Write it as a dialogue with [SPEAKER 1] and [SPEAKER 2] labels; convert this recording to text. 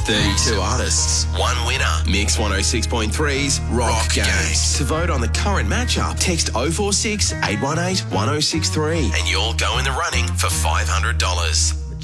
[SPEAKER 1] 32 artists, one winner. Mix 106.3's Rock Games. To vote on the current matchup, text 046 818 1063 and you'll go in the running for $500.